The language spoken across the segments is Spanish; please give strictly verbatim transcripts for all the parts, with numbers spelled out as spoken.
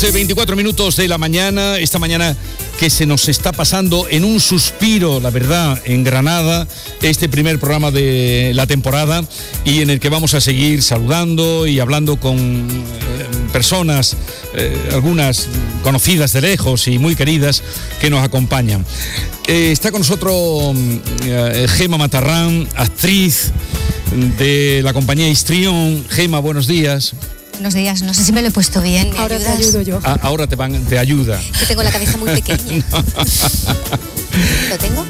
doce, veinticuatro minutos de la mañana, esta mañana que se nos está pasando en un suspiro, la verdad, en Granada, este primer programa de la temporada y en el que vamos a seguir saludando y hablando con eh, personas, eh, algunas conocidas de lejos y muy queridas, que nos acompañan. Eh, está con nosotros eh, Gemma Matarrán, actriz de la compañía Histrión. Gemma, buenos días. Buenos días, no sé si me lo he puesto bien. Ahora te ayudo yo. Ah, ahora te, van, te ayuda. Que tengo la cabeza muy pequeña. No. ¿Lo tengo?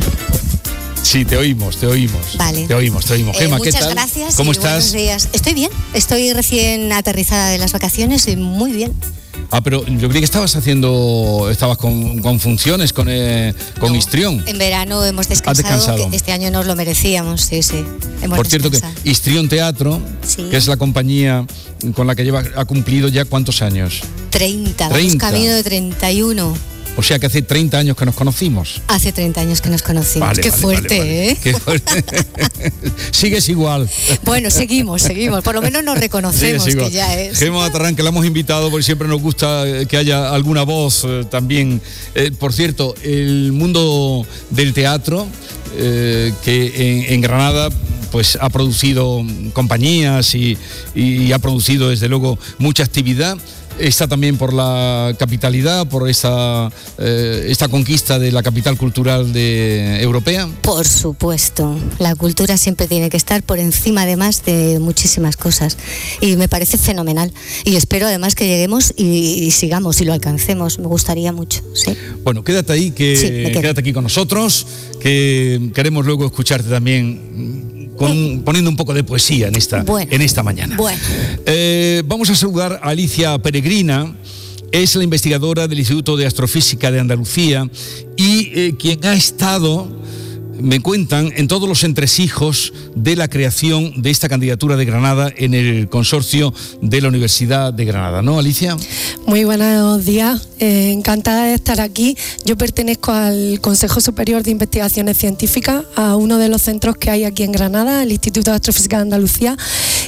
Sí, te oímos, te oímos. Vale. Te oímos, te oímos. Eh, Gemma, ¿qué muchas tal? gracias. ¿Cómo y estás? Buenos días. Estoy bien, estoy recién aterrizada de las vacaciones y muy bien. Ah, pero yo creí que estabas haciendo, estabas con, con funciones, con, eh, con No, Histrión. En verano hemos descansado, ¿Has descansado? que este año nos lo merecíamos, sí, sí. Hemos Por cierto que descansado. Histrión Teatro, Sí. que es la compañía con la que lleva, ha cumplido ya ¿cuántos años? treinta, vamos treinta. camino de treinta y uno. O sea que hace treinta años que nos conocimos. Hace treinta años que nos conocimos. Vale, Qué vale, fuerte, vale, vale. ¿eh? Qué fuerte. Sigues igual. Bueno, seguimos, seguimos. Por lo menos nos reconocemos, Sigues igual. que ya es. Gemma Matarrán, que la hemos invitado porque siempre nos gusta eh, que haya alguna voz eh, también. Eh, por cierto, el mundo del teatro, eh, que en, en Granada pues ha producido compañías y, y ha producido desde luego mucha actividad. Está también por la capitalidad, por esta, eh, esta conquista de la capital cultural de, europea. Por supuesto, la cultura siempre tiene que estar por encima además de muchísimas cosas y me parece fenomenal y espero además que lleguemos y, y sigamos y lo alcancemos, me gustaría mucho, sí. Bueno, quédate ahí, que Sí, me quedo. quédate aquí con nosotros, que queremos luego escucharte también con, poniendo un poco de poesía en esta, Bueno, en esta mañana. bueno. Eh, vamos a saludar a Alicia Peregrina. Es la investigadora del Instituto de Astrofísica de Andalucía y eh, quien ha estado, me cuentan, en todos los entresijos de la creación de esta candidatura de Granada en el consorcio de la Universidad de Granada, ¿no, Alicia? Muy buenos días, eh, encantada de estar aquí. Yo pertenezco al Consejo Superior de Investigaciones Científicas, a uno de los centros que hay aquí en Granada, el Instituto de Astrofísica de Andalucía,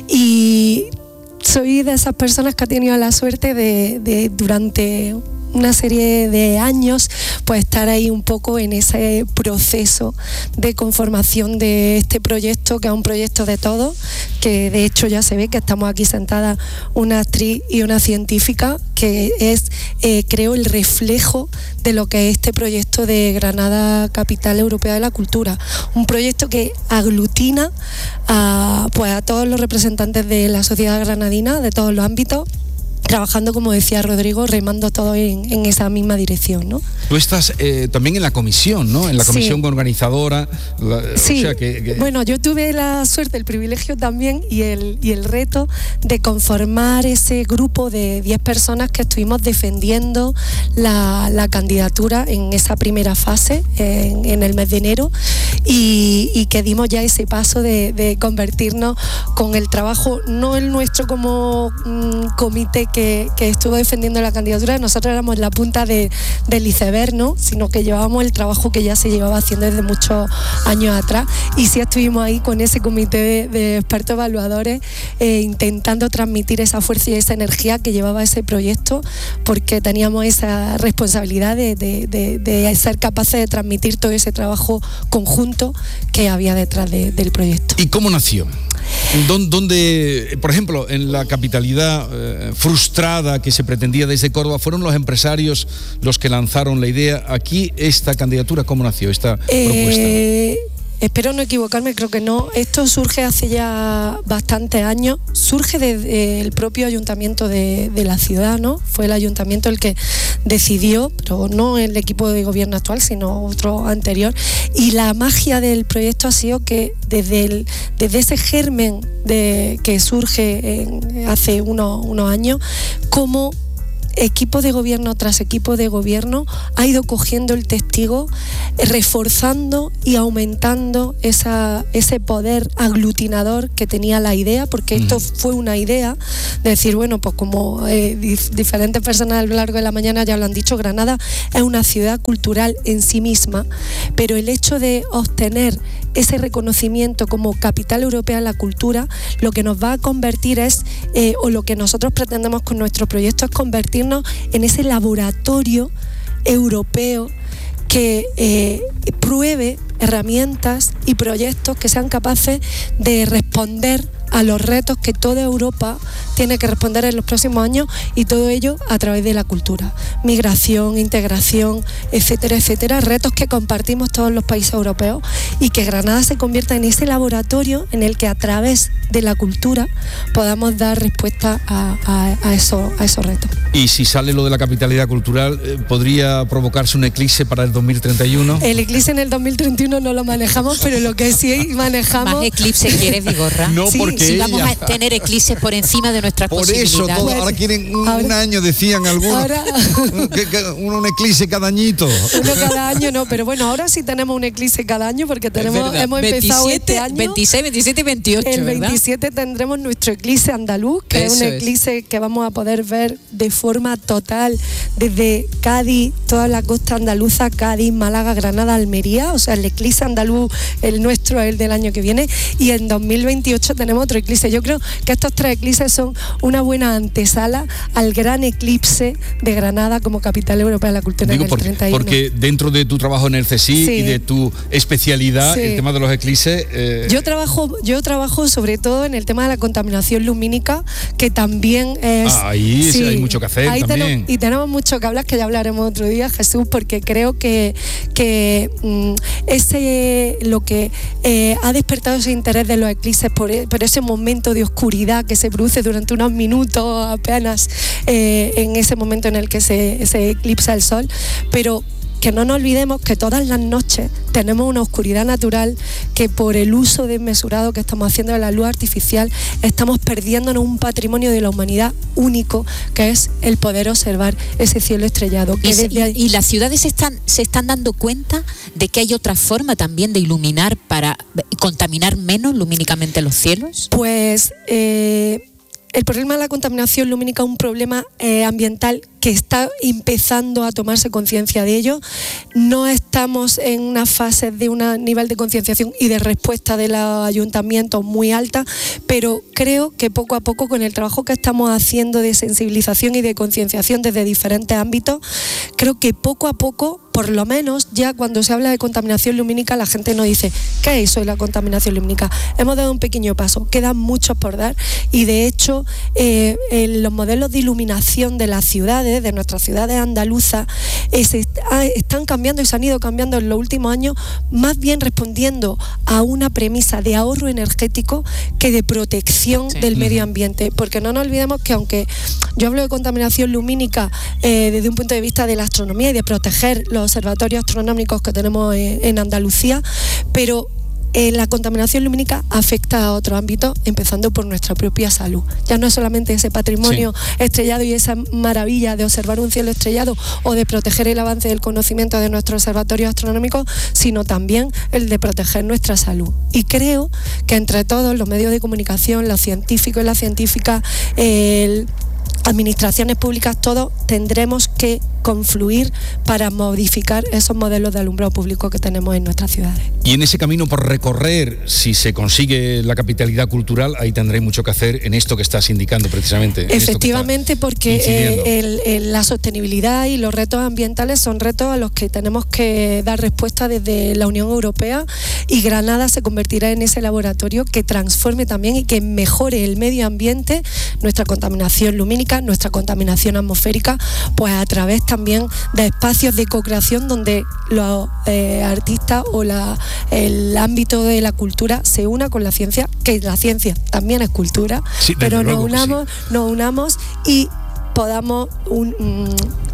y soy de esas personas que ha tenido la suerte de, de durante una serie de años pues estar ahí un poco en ese proceso de conformación de este proyecto, que es un proyecto de todos, que de hecho ya se ve que estamos aquí sentadas una actriz y una científica, que es eh, creo el reflejo de lo que es este proyecto de Granada Capital Europea de la Cultura, un proyecto que aglutina a, pues a todos los representantes de la sociedad granadina, de todos los ámbitos, trabajando, como decía Rodrigo, remando todo en, en esa misma dirección, ¿no? Tú estás eh, también en la comisión, ¿no? En la comisión Sí. organizadora. La, Sí, o sea que, que... bueno, yo tuve la suerte, el privilegio también y el, y el reto de conformar ese grupo de diez personas que estuvimos defendiendo la, la candidatura en esa primera fase, en, en el mes de enero, y, y que dimos ya ese paso de, de convertirnos con el trabajo, no el nuestro como mm, comité que, que estuvo defendiendo la candidatura, nosotros éramos la punta de, del iceberg, ¿no? Sino que llevábamos el trabajo que ya se llevaba haciendo desde muchos años atrás, y sí estuvimos ahí con ese comité de, de expertos evaluadores eh, intentando transmitir esa fuerza y esa energía que llevaba ese proyecto, porque teníamos esa responsabilidad de, de, de, de ser capaces de transmitir todo ese trabajo conjunto que había detrás de, del proyecto. ¿Y cómo nació? Donde, por ejemplo, en la capitalidad eh, frustrada que se pretendía desde Córdoba, fueron los empresarios los que lanzaron la idea. Aquí, esta candidatura, ¿cómo nació esta eh, propuesta? Espero no equivocarme, creo que no. Esto surge hace ya bastantes años. Surge desde el propio ayuntamiento de, de la ciudad, ¿no? Fue el ayuntamiento el que decidió, pero no el equipo de gobierno actual, sino otro anterior. Y la magia del proyecto ha sido que desde, el, desde ese germen de, que surge en, hace unos, unos años, como equipo de gobierno tras equipo de gobierno ha ido cogiendo el testigo, reforzando y aumentando esa, ese poder aglutinador que tenía la idea, porque esto fue una idea de decir, bueno, pues como eh, dif- diferentes personas a lo largo de la mañana ya lo han dicho, Granada es una ciudad cultural en sí misma, pero el hecho de obtener ese reconocimiento como capital europea de la cultura, lo que nos va a convertir es, eh, o lo que nosotros pretendemos con nuestro proyecto es convertirnos convertirnos en ese laboratorio europeo que eh, pruebe herramientas y proyectos que sean capaces de responder a los retos que toda Europa tiene que responder en los próximos años, y todo ello a través de la cultura. Migración, integración, etcétera, etcétera, retos que compartimos todos los países europeos, y que Granada se convierta en ese laboratorio en el que a través de la cultura podamos dar respuesta a, a, a, eso, a esos retos. Y si sale lo de la capitalidad cultural, ¿podría provocarse un eclipse para el dos mil treinta y uno? El eclipse en el dos mil treinta y uno no lo manejamos, pero lo que sí manejamos... ¿Más eclipse quieres, Vigorra? No, sí, porque si ella... vamos a tener eclipses por encima de nuestras por posibilidades. Por eso, todo, ahora quieren un, ahora, un año, decían algunos. Ahora... un, un, un eclipse cada añito. Uno cada año no, pero bueno, ahora sí tenemos un eclipse cada año, porque tenemos hemos empezado veintisiete, este año. veintiséis, veintisiete y veintiocho, El ¿verdad? veintisiete tendremos nuestro eclipse andaluz, que eso es un eclipse es. que vamos a poder ver de forma total desde Cádiz, toda la costa andaluza, Cádiz, Málaga, Granada, Almería. O sea, el eclipse andaluz, el nuestro, es el del año que viene, y en dos mil veintiocho tenemos otro eclipse. Yo creo que estos tres eclipses son una buena antesala al gran eclipse de Granada como capital europea de la cultura. Digo, en el porque, treinta y uno. Porque dentro de tu trabajo en el C S I sí. y de tu especialidad, sí. el tema de los eclipses... Eh... Yo trabajo yo trabajo sobre todo en el tema de la contaminación lumínica, que también es... Ah, ahí sí, hay mucho que hacer ahí también. Tenemos, y tenemos mucho que hablar, que ya hablaremos otro día, Jesús, porque creo que, que mm, ese lo que eh, ha despertado ese interés de los eclipses por, por ese momento de oscuridad que se produce durante unos minutos apenas, eh, en ese momento en el que se, se eclipsa el sol, pero que no nos olvidemos que todas las noches tenemos una oscuridad natural, que por el uso desmesurado que estamos haciendo de la luz artificial estamos perdiéndonos un patrimonio de la humanidad único, que es el poder observar ese cielo estrellado. Que y, desde ahí... y las ciudades están, se están dando cuenta de que hay otra forma también de iluminar para contaminar menos lumínicamente los cielos. Pues eh, el problema de la contaminación lumínica es un problema eh, ambiental que está empezando a tomarse conciencia de ello. No estamos en una fase de un nivel de concienciación y de respuesta de los ayuntamientos muy alta, pero creo que poco a poco, con el trabajo que estamos haciendo de sensibilización y de concienciación desde diferentes ámbitos, creo que poco a poco, por lo menos, ya cuando se habla de contaminación lumínica, la gente nos dice, ¿qué es eso de la contaminación lumínica? Hemos dado un pequeño paso, quedan muchos por dar, y de hecho eh, en los modelos de iluminación de las ciudades, de nuestras ciudades andaluzas, eh, se está, están cambiando y se han ido cambiando en los últimos años, más bien respondiendo a una premisa de ahorro energético que de protección sí. del medio ambiente, porque no nos olvidemos que, aunque yo hablo de contaminación lumínica eh, desde un punto de vista de la astronomía y de proteger los observatorios astronómicos que tenemos en, en Andalucía, pero Eh, la contaminación lumínica afecta a otros ámbitos, empezando por nuestra propia salud. Ya no es solamente ese patrimonio sí. estrellado y esa maravilla de observar un cielo estrellado o de proteger el avance del conocimiento de nuestros observatorios astronómicos, sino también el de proteger nuestra salud. Y creo que entre todos los medios de comunicación, los científicos y las científicas, el administraciones públicas, todos tendremos que confluir para modificar esos modelos de alumbrado público que tenemos en nuestras ciudades. Y en ese camino por recorrer, si se consigue la capitalidad cultural, ahí tendréis mucho que hacer en esto que estás indicando precisamente. Efectivamente, porque eh, el, el, la sostenibilidad y los retos ambientales son retos a los que tenemos que dar respuesta desde la Unión Europea, y Granada se convertirá en ese laboratorio que transforme también y que mejore el medio ambiente, nuestra contaminación lumínica, nuestra contaminación atmosférica, pues a través también de espacios de co-creación donde los eh, artistas o la, el ámbito de la cultura se una con la ciencia, que la ciencia también es cultura, sí, pero nos unamos, sí. nos unamos y podamos un, um,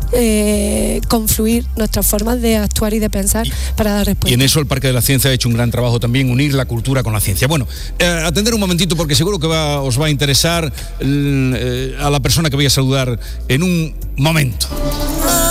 eh, confluir nuestras formas de actuar y de pensar y, para dar respuesta. Y en eso el Parque de la Ciencia ha hecho un gran trabajo también, unir la cultura con la ciencia. Bueno, eh, atender un momentito porque seguro que va, os va a interesar eh, a la persona que voy a saludar en un momento.